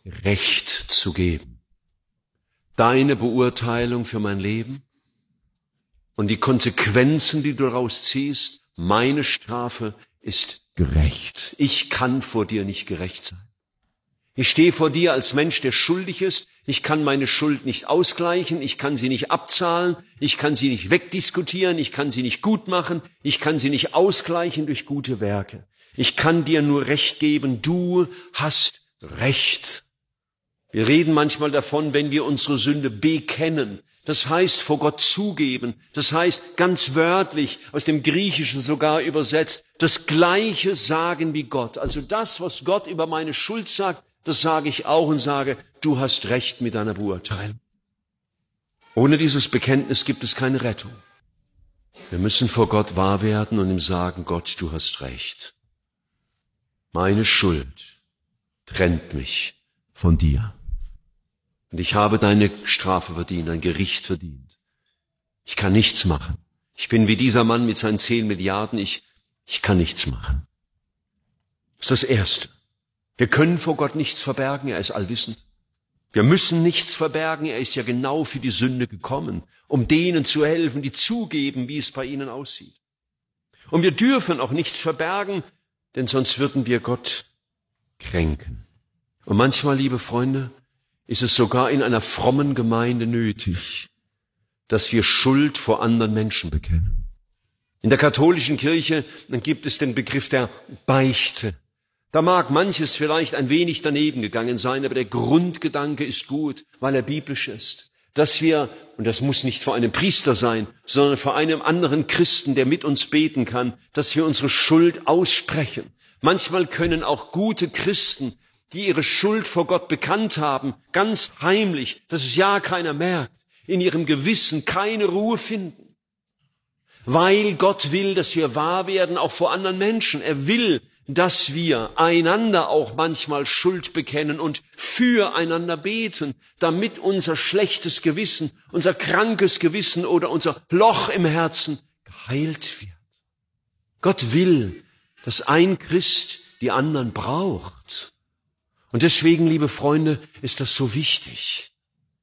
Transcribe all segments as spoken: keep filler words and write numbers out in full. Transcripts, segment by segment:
Recht zu geben. Deine Beurteilung für mein Leben und die Konsequenzen, die du daraus ziehst, meine Strafe ist gerecht. Ich kann vor dir nicht gerecht sein. Ich stehe vor dir als Mensch, der schuldig ist. Ich kann meine Schuld nicht ausgleichen. Ich kann sie nicht abzahlen. Ich kann sie nicht wegdiskutieren. Ich kann sie nicht gut machen. Ich kann sie nicht ausgleichen durch gute Werke. Ich kann dir nur Recht geben. Du hast Recht. Wir reden manchmal davon, wenn wir unsere Sünde bekennen. Das heißt, vor Gott zugeben. Das heißt, ganz wörtlich, aus dem Griechischen sogar übersetzt, das Gleiche sagen wie Gott. Also das, was Gott über meine Schuld sagt, das sage ich auch und sage, du hast Recht mit deiner Beurteilung. Ohne dieses Bekenntnis gibt es keine Rettung. Wir müssen vor Gott wahr werden und ihm sagen, Gott, du hast Recht. Meine Schuld trennt mich von dir. Und ich habe deine Strafe verdient, dein Gericht verdient. Ich kann nichts machen. Ich bin wie dieser Mann mit seinen zehn Milliarden. Ich, ich kann nichts machen. Das ist das Erste. Wir können vor Gott nichts verbergen. Er ist allwissend. Wir müssen nichts verbergen. Er ist ja genau für die Sünde gekommen, um denen zu helfen, die zugeben, wie es bei ihnen aussieht. Und wir dürfen auch nichts verbergen, denn sonst würden wir Gott kränken. Und manchmal, liebe Freunde, ist es sogar in einer frommen Gemeinde nötig, dass wir Schuld vor anderen Menschen bekennen. In der katholischen Kirche dann gibt es den Begriff der Beichte. Da mag manches vielleicht ein wenig daneben gegangen sein, aber der Grundgedanke ist gut, weil er biblisch ist. Dass wir, und das muss nicht vor einem Priester sein, sondern vor einem anderen Christen, der mit uns beten kann, dass wir unsere Schuld aussprechen. Manchmal können auch gute Christen, die ihre Schuld vor Gott bekannt haben, ganz heimlich, dass es ja keiner merkt, in ihrem Gewissen keine Ruhe finden. Weil Gott will, dass wir wahr werden, auch vor anderen Menschen. Er will, dass wir einander auch manchmal Schuld bekennen und füreinander beten, damit unser schlechtes Gewissen, unser krankes Gewissen oder unser Loch im Herzen geheilt wird. Gott will, dass ein Christ die anderen braucht. Und deswegen, liebe Freunde, ist das so wichtig,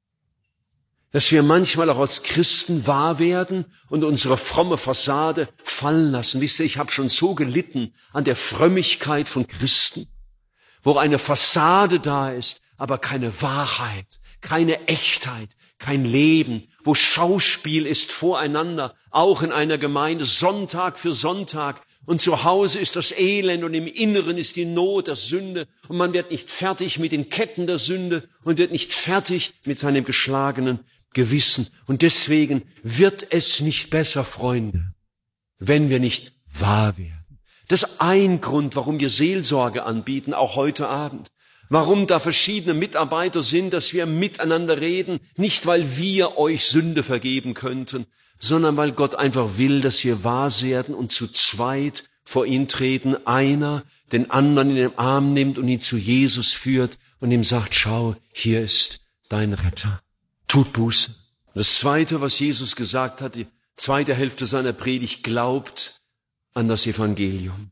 dass wir manchmal auch als Christen wahr werden und unsere fromme Fassade fallen lassen. Wisst ihr, ich habe schon so gelitten an der Frömmigkeit von Christen, wo eine Fassade da ist, aber keine Wahrheit, keine Echtheit, kein Leben, wo Schauspiel ist voreinander, auch in einer Gemeinde, Sonntag für Sonntag. Und zu Hause ist das Elend und im Inneren ist die Not, das Sünde. Und man wird nicht fertig mit den Ketten der Sünde und wird nicht fertig mit seinem geschlagenen Gewissen. Und deswegen wird es nicht besser, Freunde, wenn wir nicht wahr werden. Das ist ein Grund, warum wir Seelsorge anbieten, auch heute Abend. Warum da verschiedene Mitarbeiter sind, dass wir miteinander reden. Nicht, weil wir euch Sünde vergeben könnten, sondern weil Gott einfach will, dass wir wahr werden und zu zweit vor ihn treten, einer den anderen in den Arm nimmt und ihn zu Jesus führt und ihm sagt, schau, hier ist dein Retter, tut Buße. Das Zweite, was Jesus gesagt hat, die zweite Hälfte seiner Predigt, glaubt an das Evangelium.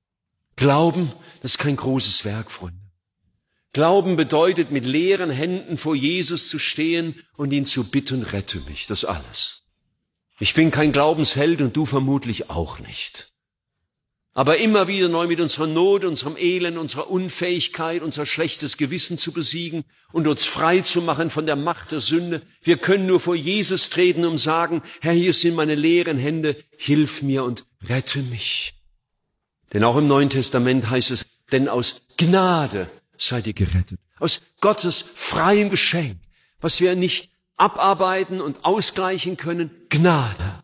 Glauben, das ist kein großes Werk, Freunde. Glauben bedeutet, mit leeren Händen vor Jesus zu stehen und ihn zu bitten, rette mich, das alles. Ich bin kein Glaubensheld und du vermutlich auch nicht. Aber immer wieder neu mit unserer Not, unserem Elend, unserer Unfähigkeit, unser schlechtes Gewissen zu besiegen und uns frei zu machen von der Macht der Sünde. Wir können nur vor Jesus treten und sagen, Herr, hier sind meine leeren Hände, hilf mir und rette mich. Denn auch im Neuen Testament heißt es, denn aus Gnade seid ihr gerettet. Aus Gottes freiem Geschenk, was wir nicht abarbeiten und ausgleichen können, Gnade.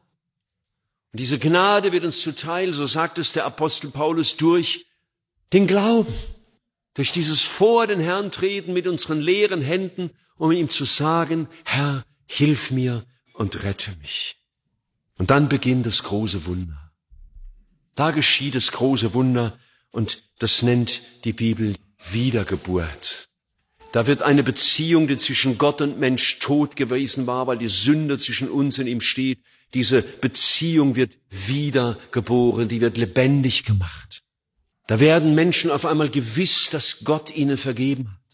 Und diese Gnade wird uns zuteil, so sagt es der Apostel Paulus, durch den Glauben, durch dieses vor den Herrn treten mit unseren leeren Händen, um ihm zu sagen, Herr, hilf mir und rette mich. Und dann beginnt das große Wunder. Da geschieht das große Wunder und das nennt die Bibel Wiedergeburt. Da wird eine Beziehung, die zwischen Gott und Mensch tot gewesen war, weil die Sünde zwischen uns und ihm steht. Diese Beziehung wird wiedergeboren, die wird lebendig gemacht. Da werden Menschen auf einmal gewiss, dass Gott ihnen vergeben hat.